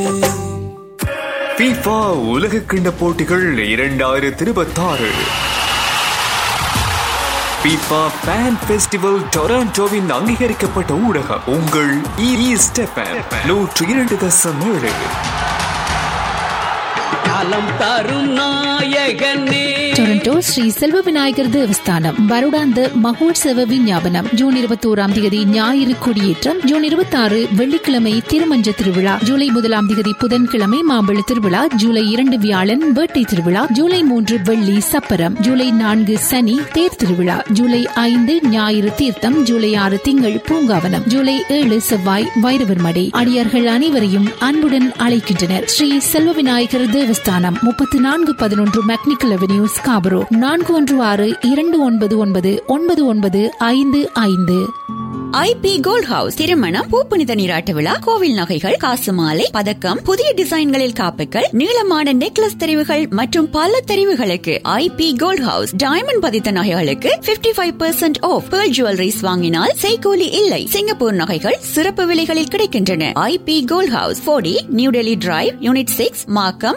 FIFA உலகக்கிண்ண போட்டிகள் 2026 FIFA Fan Festival டொராண்டோவின் அங்கீகரிக்கப்பட்ட ஊடகம் உங்கள் ஈஸ்டெஃபன் 102.7. ಟೊರೊಂಟೊ ಶ್ರೀ ಸೆಲ್ವ ವಿನಾಯಕರ್ ದೇವಸ್ಥಾனம் வருடாந்த மகோற்சவ விஞ்ஞாபனம் ஜூன் 21ஆம் தேதி ஞாயிறு கொடியேற்றம், ஜூன் 26 வெள்ளிக்கிழமை திருமஞ்ச திருவிழா, ஜூலை 1ஆம் தேதி புதன்கிழமை மாம்பழ திருவிழா, ஜூலை 2 வியாழன் வேட்டை திருவிழா, ஜூலை 3 வெள்ளி சப்பரம், ஜூலை 4 சனி தேர் திருவிழா, ஜூலை 5 ஞாயிறு தீர்த்தம், ஜூலை 6 திங்கள் பூங்காவனம், ஜூலை 7 செவ்வாய் வைரவர் மடை. அடியார்கள் அனைவரையும் அன்புடன் அழைக்கின்றனர். ஸ்ரீ செல்வ விநாயகர் தேவஸ்தானம் 3411 mechanical avenue Scarborough 4161999955. IP gold house திருமணம், பூப்புனித நீராட்ட விழா, கோவில் நகைகள், காசு மாலை, பதக்கம், புதிய டிசைன்களில் காப்புகள், நீளமான நெக்லஸ் தெரிவுகள் மற்றும் பல தெரிவுகளுக்கு ஐபி கோல்ட் ஹவுஸ். டைமண்ட் பதித்த நகைகளுக்கு 55% ஆஃப். பேர்ல் ஜுவல்லரிஸ் வாங்கினால் செய்கூலி இல்லை. சிங்கப்பூர் நகைகள் சிறப்பு விலைகளில் கிடைக்கின்றன. IP gold house 40 new Delhi drive, unit 6, மார்க்கம்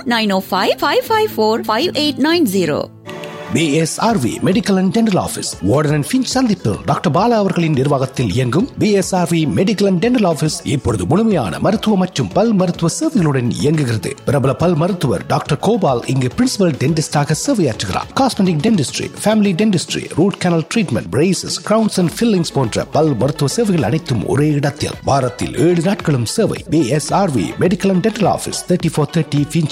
9055545890. BSRV medical and dental office, warden and Finch சந்திப்பில் டாக்டர் பாலா அவர்களின் நிர்வாகத்தில் இயங்கும் BSRV medical and dental office இப்பொழுது முழுமையான மருத்துவ மற்றும் பல் மருத்துவ சேவைகளுடன் இயங்குகிறது. பிரபல பல் மருத்துவர் டாக்டர் கோபால் இங்கு principal டென்டிஸ்டாக சேவையாற்றுகிறார். Cosmetic dentistry, family dentistry, root canal treatment, braces, crowns and fillings போன்ற பல் மருத்துவ சேவைகள் அனைத்தும் ஒரே இடத்தில் வாரத்தில் 7 நாட்களும் சேவை. BSRV medical and dental office 3430 Finch